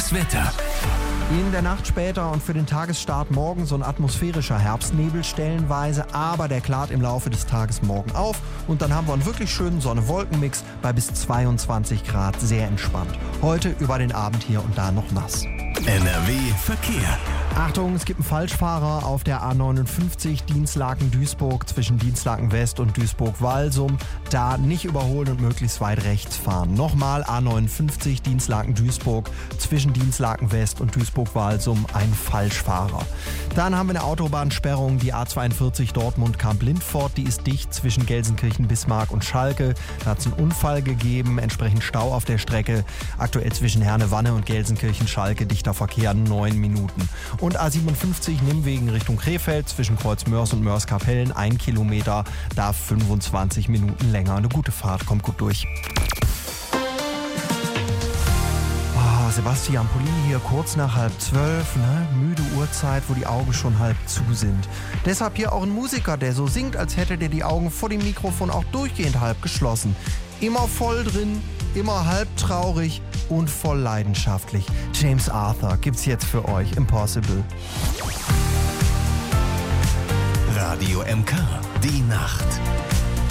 Das Wetter. In der Nacht später und für den Tagesstart morgen so ein atmosphärischer Herbstnebel stellenweise, aber der klart im Laufe des Tages morgen auf und dann haben wir einen wirklich schönen Sonne-Wolken-Mix bei bis 22 Grad, sehr entspannt. Heute über den Abend hier und da noch nass. NRW Verkehr. Achtung, es gibt einen Falschfahrer auf der A59 Dinslaken-Duisburg zwischen Dinslaken West und Duisburg-Walsum. Da nicht überholen und möglichst weit rechts fahren. Nochmal A59 Dinslaken-Duisburg zwischen Dinslaken West und Duisburg-Walsum ein Falschfahrer. Dann haben wir eine Autobahnsperrung, die A42 Dortmund-Kamp-Lindfort. Die ist dicht zwischen Gelsenkirchen, Bismarck und Schalke. Da hat es einen Unfall gegeben, entsprechend Stau auf der Strecke. Aktuell zwischen Herne-Wanne und Gelsenkirchen-Schalke dichter Verkehr 9 Minuten. Und A57 Nimwegen Richtung Krefeld zwischen Kreuzmörs und Mörs-Kapellen 1 Kilometer, da 25 Minuten länger. Eine gute Fahrt, kommt gut durch. Sebastian Polin hier kurz nach 11:30, ne? Müde Uhrzeit, wo die Augen schon halb zu sind. Deshalb hier auch ein Musiker, der so singt, als hätte der die Augen vor dem Mikrofon auch durchgehend halb geschlossen. Immer voll drin, immer halb traurig und voll leidenschaftlich. James Arthur gibt's jetzt für euch, Impossible. Radio MK, die Nacht.